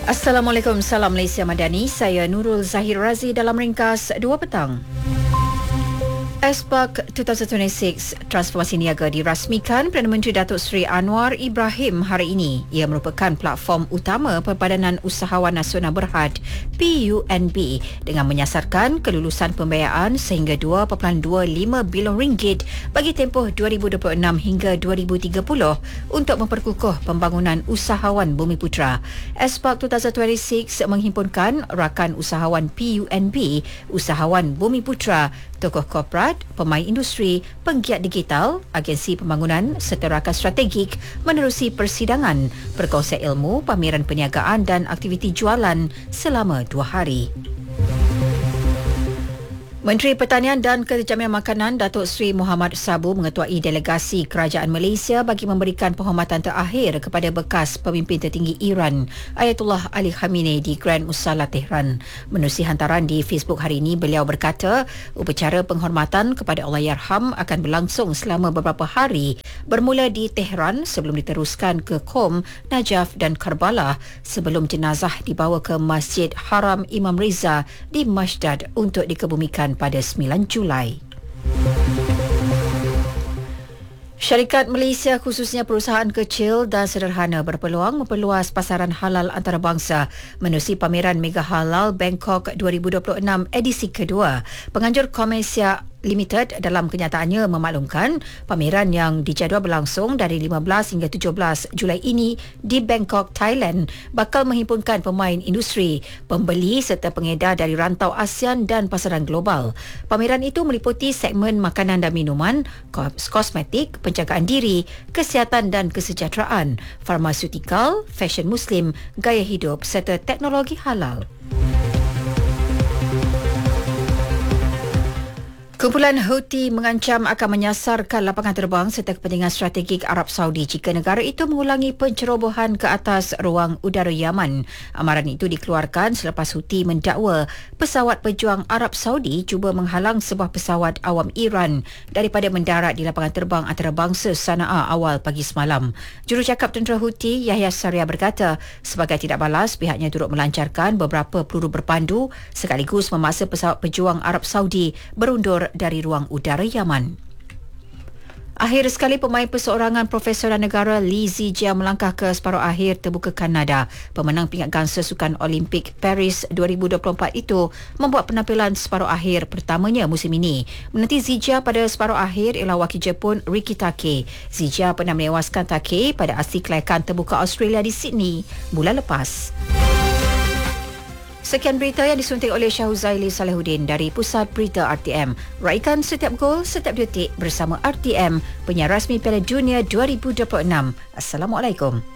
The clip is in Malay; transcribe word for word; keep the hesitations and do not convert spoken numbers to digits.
Assalamualaikum, salam Malaysia Madani. Saya Nurul Zahir Razi dalam ringkas dua petang. ASPAC dua ribu dua puluh enam Transformasi Niaga dirasmikan Perdana Menteri Datuk Seri Anwar Ibrahim hari ini. Ia merupakan platform utama Perpadanan Usahawan Nasional Berhad P U N B dengan menyasarkan kelulusan pembiayaan sehingga dua perpuluhan dua lima bilion ringgit bagi tempoh dua ribu dua puluh enam hingga dua ribu tiga puluh untuk memperkukuh pembangunan usahawan Bumiputera. ASPAC dua ribu dua puluh enam menghimpunkan rakan usahawan P U N B, usahawan Bumiputera, tokoh korporat, pemain industri, penggiat digital, agensi pembangunan serta rakan strategik menerusi persidangan, perkongsian ilmu, pameran perniagaan dan aktiviti jualan selama dua hari. Menteri Pertanian dan Kejamian Makanan Datuk Seri Muhammad Sabu mengetuai delegasi Kerajaan Malaysia bagi memberikan penghormatan terakhir kepada bekas pemimpin tertinggi Iran, Ayatollah Ali Khamenei di Grand Musalla Tehran. Menerusi hantaran di Facebook hari ini, beliau berkata, upacara penghormatan kepada Allahyarham akan berlangsung selama beberapa hari, bermula di Tehran sebelum diteruskan ke Qom, Najaf dan Karbala sebelum jenazah dibawa ke Masjid Haram Imam Reza di Mashdad untuk dikebumikan pada sembilan Julai. Syarikat Malaysia khususnya perusahaan kecil dan sederhana berpeluang memperluas pasaran halal antarabangsa menerusi pameran Mega Halal Bangkok dua ribu dua puluh enam edisi kedua. Penganjur Komersia Limited dalam kenyataannya memaklumkan pameran yang dijadual berlangsung dari lima belas hingga tujuh belas Julai ini di Bangkok, Thailand bakal menghimpunkan pemain industri, pembeli serta pengedar dari rantau ASEAN dan pasaran global. Pameran itu meliputi segmen makanan dan minuman, kosmetik, penjagaan diri, kesihatan dan kesejahteraan, farmasutikal, fashion muslim, gaya hidup serta teknologi halal. Kumpulan Houthi mengancam akan menyasarkan lapangan terbang serta kepentingan strategik Arab Saudi jika negara itu mengulangi pencerobohan ke atas ruang udara Yaman. Amaran itu dikeluarkan selepas Houthi mendakwa pesawat pejuang Arab Saudi cuba menghalang sebuah pesawat awam Iran daripada mendarat di lapangan terbang antarabangsa Sana'a awal pagi semalam. Jurucakap tentera Houthi Yahya Sarya berkata, sebagai tidak balas, pihaknya turut melancarkan beberapa peluru berpandu sekaligus memaksa pesawat pejuang Arab Saudi berundur dari ruang udara Yaman. Akhir sekali, pemain perseorangan Profesoran Negara Lee Zijia melangkah ke separuh akhir terbuka Kanada. Pemenang pingat gangsa Sukan Olimpik Paris dua ribu dua puluh empat itu membuat penampilan separuh akhir pertamanya musim ini. Menanti Zijia pada separuh akhir ialah wakil Jepun Riki Take. Zijia pernah menewaskan Take pada aksi kelayakan terbuka Australia di Sydney bulan lepas. Sekian berita yang disunting oleh Syahuzaili Salahuddin dari Pusat Berita R T M. Raikan setiap gol, setiap detik bersama R T M, penyiar rasmi Piala Dunia dua ribu dua puluh enam. Assalamualaikum.